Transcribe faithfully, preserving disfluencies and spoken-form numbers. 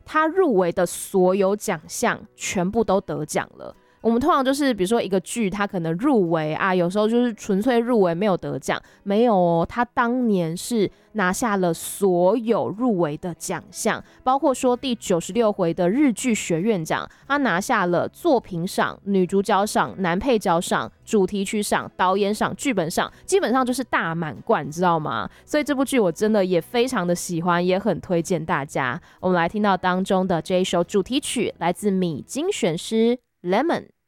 他入围的所有奖项全部都得奖了。我们通常就是比如说一个剧它可能入围啊，有时候就是纯粹入围没有得奖，没有哦，他当年是拿下了所有入围的奖项，包括说第九十六回的日剧学院奖，他拿下了作品赏、女主角赏、男配角赏、主题曲赏、导演赏、剧本赏，基本上就是大满贯，你知道吗？所以这部剧我真的也非常的喜欢，也很推荐大家。我们来听到当中的这一首主题曲，来自米津玄师 Lemon。